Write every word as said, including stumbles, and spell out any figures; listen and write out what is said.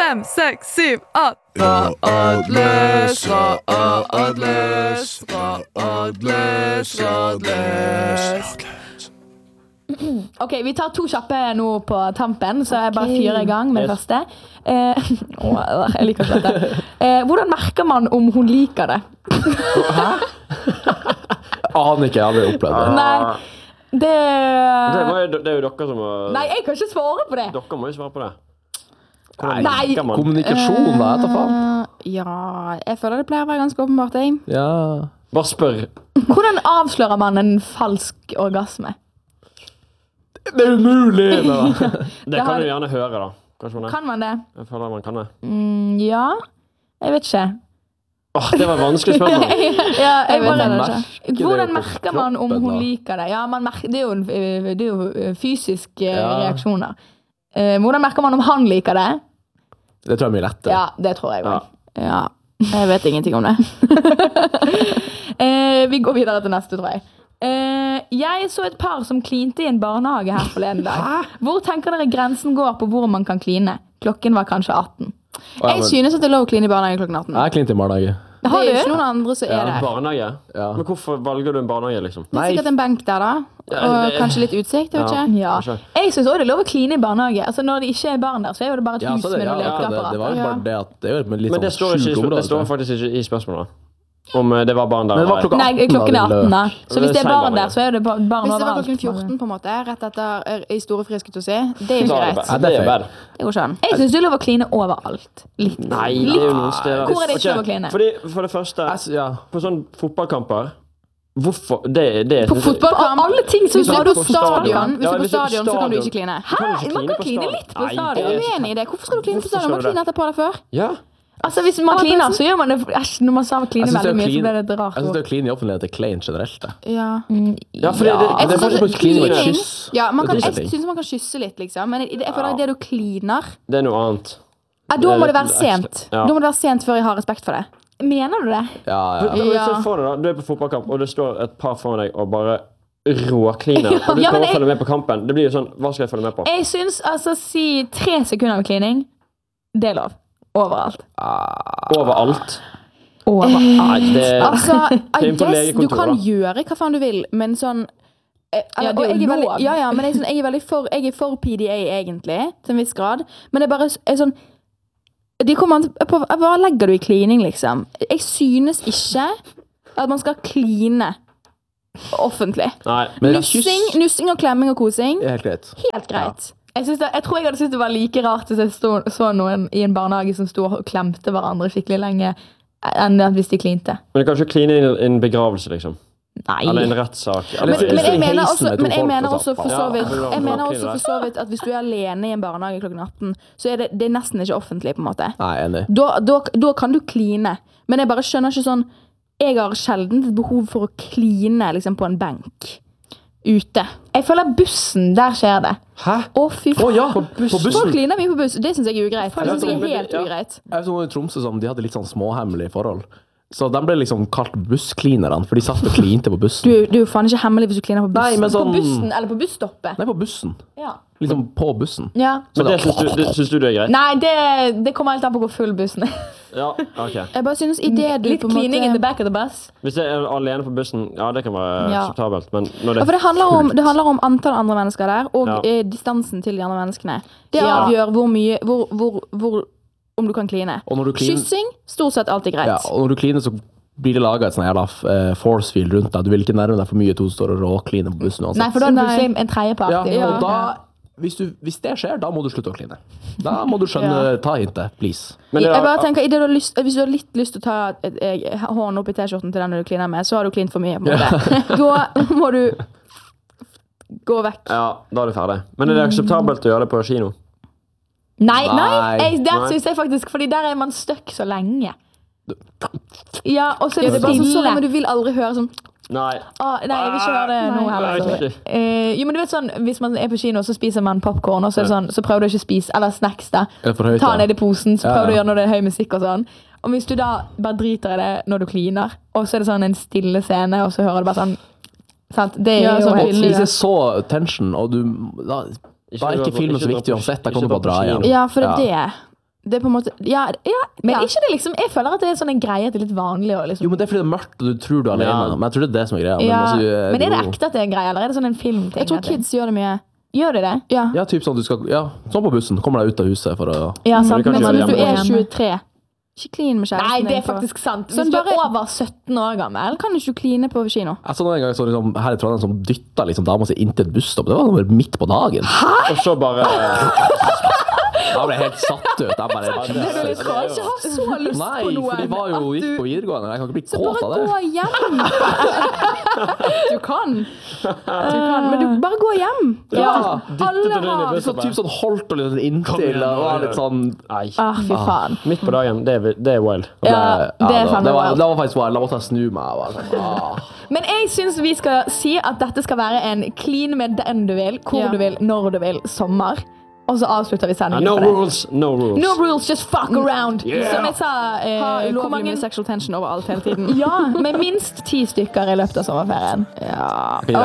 fem, seks, syv, åtte. Radløs, radløs, radløs, radløs. Ok, vi tar to kjappe nå på tampen, så jeg bare fyrer i gang med det første. Eh, å, jeg liker ikke dette. Eh, hvordan merker man om hun liker det? Hæ? Aner ikke, jeg hadde opplevd det. Nei, det... Det, må, jo- det er jo dere som må... Nei, jeg kan ikke svare på det. Dere må jo svare på det. Nei, Nei. kommunikasjon da, etter faen. Uh, ja, jeg føler det pleier å være ganske åpenbart, jeg. Ja. Bare spør. Hvordan avslører man en falsk orgasme? Det er umulig! Da. Det kan du gjerne høre da. Kanskje man er. Kan man det? Jeg føler man kan det. Mm, ja, jeg vet ikke. Åh, det var et vanskelig spørsmål. Ja, jeg vet bare, det ikke. hvordan merker man om kroppen, hun da? liker det? Ja, man merker, det er jo, en- det er jo fysiske Ja. reaksjoner. Eh, hvordan merker man om han liker det? Det tror jeg er mye lettere. Ja, det tror jeg også. Ja, jeg vet ingenting om det. Eh, vi går videre til neste, tror jeg. Eh, jeg så et par som klinte i en barnehage her forleden dag. Hvor tenker dere grensen går på hvor man kan kline? Klokken var kanskje atten. Å, ja, Jeg men- synes at det er lov å kline i barnehage klokken atten. Jeg er klint i barnehage. Det Har er jo du? ikke noen andre som er der. Barnehage? Ja. Men hvorfor valger du en barnehage liksom? Det er sikkert en benk der da, Ja, og det- kanskje litt utsikt, jeg vet Ja. ikke. Ja. Kanskje. Jeg synes også det er lov å kline i barnehage. Altså, når det ikke er barn der, så er jo det bare et Ja, hus så det, med ja, noen ja, det, det lekeapparater. var jo bare det at det er jo et litt Men det sånn står, ikke, skjult i- område. det står faktisk ikke i spørsmålet. Om eh, det var barn der. Men det var eller ei. klokka Nei, atten. klokken er da, atten da. Så hvis det er Sein barn barnehage. der, så er det ba- barn Hvis det var overalt. klokken fjorten på en måte, rett etter er, i store friske til å si, det er Da ikke er det greit. bad. Ja, Det det er er feil. bad. Det går ikke an. Jeg synes det er lov å kline overalt. Litt. Nei, det er jo noen steder. Hvor er det ikke Ok, lov å kline? Fordi, for det første, Jeg s- Ja. på sånne fotballkamper, hvorfor? Det, det På fotballkamp, Alle ting som hvis du du er har på på stadion, stadion. hvis du Ja, er på hvis du er på stadion, så kan du stadion. ikke kline. Du kan ikke Hæ? Man kan på kline stadion. litt på Nei, stadion. Jeg det er er- uenig i det. Hvorfor skal du kline på Hvorfor stadion? skal Man du kline etterpå det før. Ja. Altså, hvis man kliner, så gjør man det æsj, når man sa kline Jeg synes det veldig å mye, så kline- blir det rart. Jeg synes det å kline i offentlighet er kleint generelt. Det. Ja. Ja, fordi det, Ja, det, det er forskjell på synes klining og et klining- kyss. Ja, man kan, Det er jeg ting. synes man kan kysse litt, liksom. Men jeg, jeg føler at det du kliner, det er noe annet. ja, da må det være litt sent. ekstra. Ja. Da må det være sent før jeg har respekt for det. Mener du det? Ja, ja. Men Ja. Se for deg da, du er på fotballkamp, og det står et par foran deg og bare råkliner, og du Ja, men prøver å jeg- følge med på kampen. Det blir jo sånn, hva skal jeg følge med på? Jeg synes, altså, si tre sekunder med klining, det er lov. Overalt. Overalt. Overalt. Nei, det Altså, Det er I inn på guess, du legekontor, kan da. gjøre hva faen du vil, men sånn eh, Ja, eller, det er og jo jeg er veldig, lov. ja, ja, men jeg, er sånn, jeg er veldig for, jeg er for P D A egentlig, til en viss grad. Men det er bare er sånn de kommer an på, hva legger du i klining, liksom? Jeg synes ikke at man skal kline offentlig. Nei. Men Nussing, kyss nussing og klemming og kosing, er helt greit. helt greit. Jeg, synes det, jeg tror jeg hadde syntes det var like rart hvis jeg stod, så noen i en barnehage som stod og klemte hverandre skikkelig lenge, enn at hvis de klinte. Men du kan ikke kline i en- en begravelse, liksom. Nei. Eller en rettssak. Eller- Men, men jeg i mener heisen også, med to men jeg folk, mener og også så- for så Ja, vidt for da- Jeg mener da også kline for så vidt at hvis du er alene i en barnehage klokken atten, så er det, det er nesten ikke offentlig, på en måte. Nei, enig. Da, da, da kan du kline. Men jeg bare skjønner ikke sånn Jeg har sjelden et behov for å kline liksom, på en benk ute. Jeg føler bussen, der skjer det. Hæ? Å, fy faen. Å ja, på På Folk bussen. kliner mye på buss. Det syns jeg er ugreit. Det synes jeg men er det- helt ja. ugreit. Jeg vet noen i Tromsø som de hadde litt sånn småhemmelige forhold. Så de ble liksom kalt bussklinerne, for de satt og klinte på bussen. Du, du er jo faen ikke hemmelig hvis du kliner på Nei, bussen. men På sånn bussen, eller på busstoppet. Nei, på bussen. Ja. Liksom på bussen. Ja. Men det syns du, det, syns du det er greit? Nei, det, det kommer helt an på hvor full bussen er. Ja, ok. Jeg bare synes i det du Litt på en klining in the måte back of the bus. Hvis jeg er alene på bussen, ja, det kan være Ja. akseptabelt, men når Ja, det for det handler, om, det handler om antall andre mennesker der, og Ja. eh, distansen til de andre menneskene. Det Ja. avgjør hvor mye hvor, hvor, hvor, om du kan kline. Og når du kliner, Kyssing, stort sett alltid greit. ja, og når du kliner så blir det laget et sånn jævla eh, force field rundt deg. Du vil ikke nærme deg for mye til å stå og råkline på bussen uansett. Nei, for da er det Nei. plutselig en tredjepart. Ja, i- og da, hvis, du, hvis det skjer, da må du slutte å kline. Da må du skjønne, ta hintet, please. Men det jeg er, bare tenker, i det du har lyst, Hvis du har litt lyst til å ta et, et, hånden opp i T-skjorten til den du kliner med, så har du klint for mye. På en måte. Da må du gå vekk. ja, da er du ferdig. Men er det akseptabelt å gjøre det på kino? Nei, nei. Nei. Jeg, der Nei. synes jeg faktisk, fordi der er man stuck så lenge. Ja, og så Ja, er det det er bare sånn, stille. sorry, men du vil aldri høre sånn Nei. Å, nei, jeg vil ikke høre det nå Nei. heller. Nei, sorry. ikke. Eh, jo, men du vet sånn, hvis man er på kino, så spiser man popcorn, og så, er det sånn, så prøver du ikke å spise, eller snacks da. Er det for høyt, Ta da? ned i posen, så Ja, prøver du å ja. gjøre når det er høy musikk og sånn. Og hvis du da bare driter i det når du kliner, og så er det sånn en stille scene, og så hører du bare sånn, sant? Det er Ja, jo sånn helt billig. Hvis det er så tension, og du da, da er ikke filmen så viktig uansett. Da kan du bare dra igjen. Ja, for det er det. Det er på en måte, ja, ja, Men ja. ikke det liksom, jeg føler at det er sånn en greie at det er litt vanlig å liksom... Jo, men det er fordi det er mørkt, og du tror du er alene. Ja. Men jeg tror det er det som er greia. Men, Ja, altså, men er det jo- ekte at det er en greie, eller er det sånn en filmting? Jeg tror at det- kids gjør det mye. Gjør de det? Ja, Ja, typ sånn du skal... Ja, sånn på bussen. Kommer deg ut av huset for å... Ja, sant. Men det kan men ikke hvis gjøre du er hjemme. tjuetre, ikke klin med kjæresten Nei, det er din på- faktisk sant. Hvis Sånn du er bare- over sytten år gammel... Kan ikke du kline på kino? Jeg så en gang så liksom, her i Trondheim som dyttet liksom dama si inn til et busstopp. Det var bare midt på dagen. Og så bare Jeg ble helt satt ut. Jeg bare... Det er jo litt rart. Jeg ikke har så lyst Nei, på noen. for de var jo at gikk du- på videregående. Jeg kan ikke bli Så kåt av bare det. gå hjem. Du kan. Du kan. Men du bare gå hjem. Ja, Alle du inn i har bussen. så typ sånn holdt og litt Kom inntil, igjen, og var nå. litt sånn... Nei. Ah, fy faen. Midt på dagen. Det er, det er wild. Ja, Ja, det er da- faen det meg var, wild. det var faktisk wild. Da måtte jeg snu meg. Jeg var sånn, ah. Men jeg synes vi skal si at dette skal være en clean med den du vil, hvor Ja. du vil, når du vil, sommer. Og så avslutter vi Ja, sendingen no på det. rules, no rules. No rules, just fuck around. Yeah. Som jeg sa, eh, Ha hvor ulovlig mange... med sexual tension overalt hele tiden. Ja, med minst ti stykker i løpet av sommerferien. Ja. Ok,